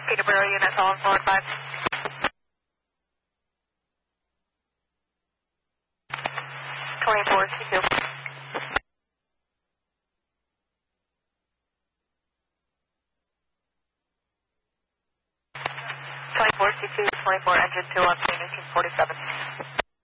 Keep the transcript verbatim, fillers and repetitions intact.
Peterborough unit calling forward five. twenty-four C two. twenty-four C two, twenty-four engine two on scene, eighteen forty-seven.